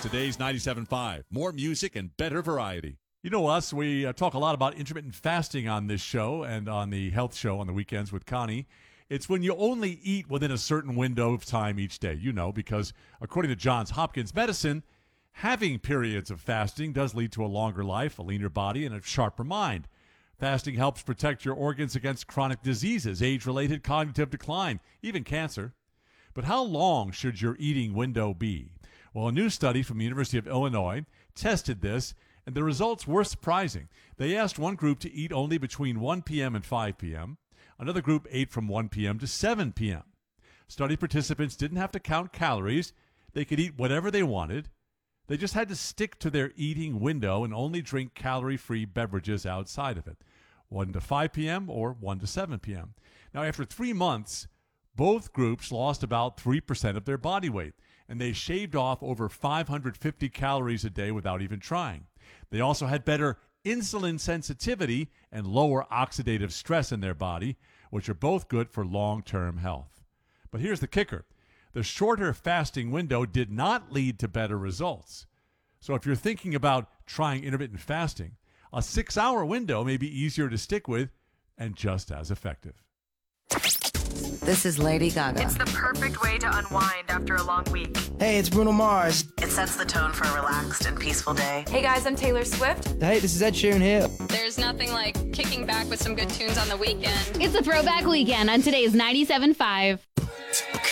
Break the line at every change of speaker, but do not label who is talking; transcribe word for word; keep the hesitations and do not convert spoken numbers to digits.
today's ninety-seven point five. More music and better variety.
You know us, we uh, talk a lot about intermittent fasting on this show and on the health show on the weekends with Connie. It's when you only eat within a certain window of time each day, you know, because according to Johns Hopkins Medicine, having periods of fasting does lead to a longer life, a leaner body, and a sharper mind. Fasting helps protect your organs against chronic diseases, age-related cognitive decline, even cancer. But how long should your eating window be? Well, a new study from the University of Illinois tested this, and the results were surprising. They asked one group to eat only between one p.m. and five p.m. Another group ate from one p.m. to seven p.m. Study participants didn't have to count calories. They could eat whatever they wanted. They just had to stick to their eating window and only drink calorie-free beverages outside of it, one to five p.m. or one to seven p.m. Now, after three months, both groups lost about three percent of their body weight, and they shaved off over five hundred fifty calories a day without even trying. They also had better insulin sensitivity and lower oxidative stress in their body, which are both good for long-term health. But here's the kicker. The shorter fasting window did not lead to better results. So if you're thinking about trying intermittent fasting, a six-hour window may be easier to stick with and just as effective.
This is Lady Gaga.
It's the perfect way to unwind after a long week.
Hey, it's Bruno Mars.
It sets the tone for a relaxed and peaceful day.
Hey guys, I'm Taylor Swift.
Hey, this is Ed Sheeran here.
There's nothing like kicking back with some good tunes on the weekend.
It's a throwback weekend on today's ninety-seven point five.